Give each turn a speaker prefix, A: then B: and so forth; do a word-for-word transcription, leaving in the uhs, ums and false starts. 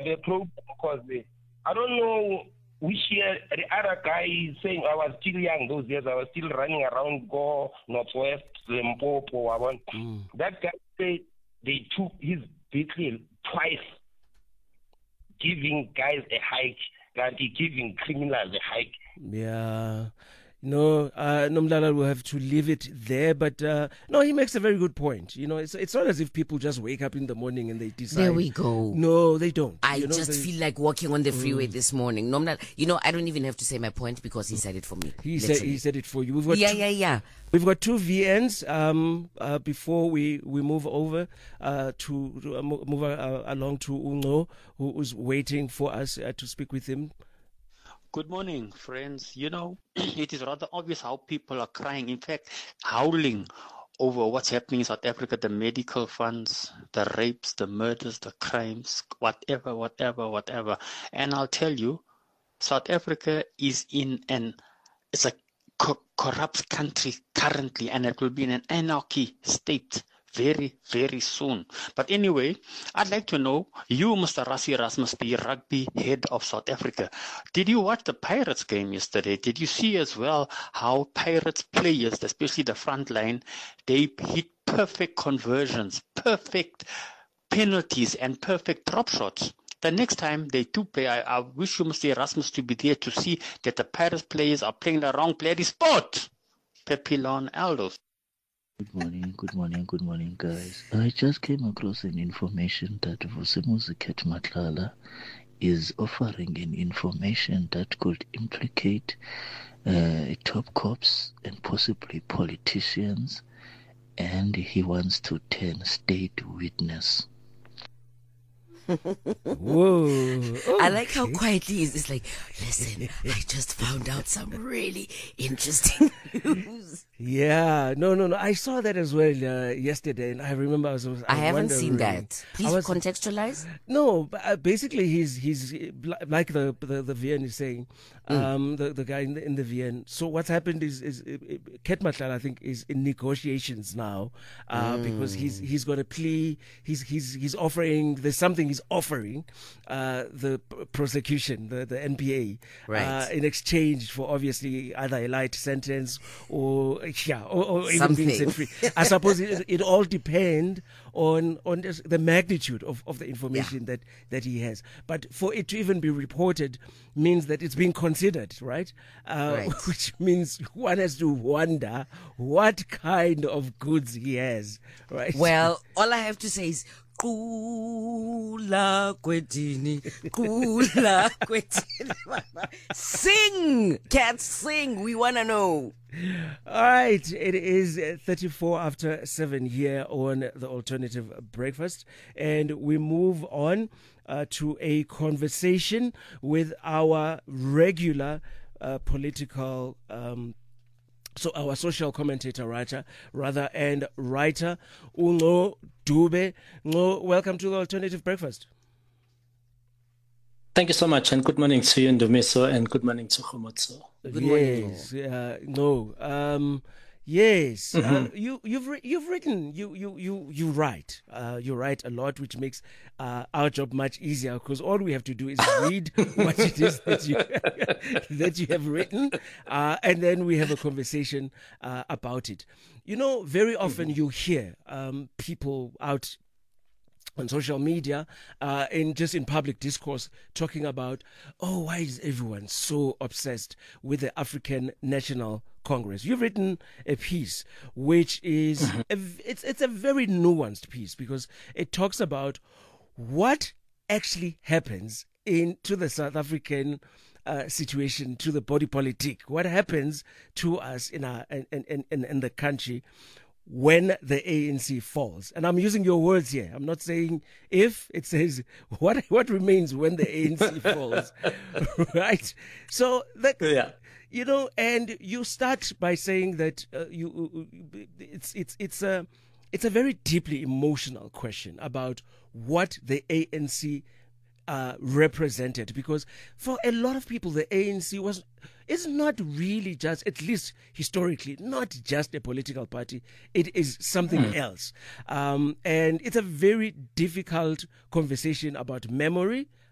A: the program because I don't know which year the other guy is saying I was still young those years. I was still running around Go, Northwest, Limpopo. I want mm. that guy said they took his vehicle twice, giving guys a hike, that he giving criminals a hike.
B: Yeah. No, uh, Nomdlala will have to leave it there. But uh, no, he makes a very good point. You know, it's it's not as if people just wake up in the morning and they decide.
C: There we go.
B: No, they don't.
C: I
B: you know,
C: just
B: they,
C: feel like walking on the freeway mm. this morning. Nomdlala, you know, I don't even have to say my point because he said it for me.
B: He said he said it for you. We've got
C: yeah,
B: two,
C: yeah, yeah.
B: We've got two V Ns um, uh, before we, we move over uh, to, to uh, move uh, along to Ungo, who is waiting for us uh, to speak with him.
D: Good morning, friends. You know, it is rather obvious how people are crying, in fact, howling over what's happening in South Africa, the medical funds, the rapes, the murders, the crimes, whatever, whatever, whatever. And I'll tell you, South Africa is in an, it's a co- corrupt country currently, and it will be in an anarchy state very, very soon. But anyway, I'd like to know, you, Mister Rassie Erasmus, the rugby head of South Africa, did you watch the Pirates game yesterday? Did you see as well how Pirates players, especially the front line, they hit perfect conversions, perfect penalties, and perfect drop shots? The next time they do play, I, I wish you, Mister Erasmus, to be there to see that the Pirates players are playing the wrong bloody sport. Pepilon Aldos.
E: Good morning, good morning, good morning, guys. I just came across an information that Vusimuzi Matlala is offering an information that could implicate uh, top cops and possibly politicians, and he wants to turn state witness.
B: Whoa. Okay.
C: I like how quietly he's it's like, listen, I just found out some really interesting news.
B: Yeah, no, no, no. I saw that as well uh, yesterday, and I remember I was. I,
C: I haven't
B: wondering,
C: seen that. Please was, contextualize.
B: No, but uh, basically, he's he's like the the, the V N is saying, um, mm. the the guy in the, in the V N. So what's happened is is Ket Matlala, I think, is in negotiations now uh, mm. because he's he's got a plea. He's he's he's offering. There's something he's offering uh, the prosecution, the the N P A,
C: right.
B: uh, in exchange for obviously either a light sentence or. Yeah, or, or even
C: Something.
B: being set free. I suppose it, it all depends on on the magnitude of, of the information yeah. that, that he has. But for it to even be reported means that it's being considered, right? Uh,
C: right.
B: Which means one has to wonder what kind of goods he has, right?
C: Well, all I have to say is, Kula kwetini, kula kwetini. Sing, cats, sing. We wanna know.
B: All right, it is thirty-four after seven here on the Alternative Breakfast, and we move on uh, to a conversation with our regular uh, political. Um, So our social commentator, writer, rather, and writer, Ungo Dube. Ngo, welcome to the Alternative Breakfast.
F: Thank you so much, and good morning to you, Ndumiso, and good morning to Khomotso.
C: Good
B: yes,
C: morning.
B: Uh, no, um, yes.
F: Mm-hmm.
B: Uh, you, you've ri- you've written. You you you you write. Uh, you write a lot, which makes uh, our job much easier because all we have to do is read what it is that you that you have written, uh, and then we have a conversation uh, about it. You know, very often mm-hmm. you hear um, people out on social media, uh, in just in public discourse, talking about, oh, why is everyone so obsessed with the African National Congress? You've written a piece which is mm-hmm. a, it's it's a very nuanced piece because it talks about what actually happens into the South African uh, situation, to the body politic. What happens to us in our in in in, in the country when the A N C falls. And I'm using your words here. I'm not saying if, it says what what remains when the A N C falls. Right? So that
F: yeah.
B: You know, and you start by saying that uh, you it's it's it's a it's a very deeply emotional question about what the A N C uh, represented, because for a lot of people the A N C was is not really just, at least historically, not just a political party. It is something mm. else, um, and it's a very difficult conversation about memory,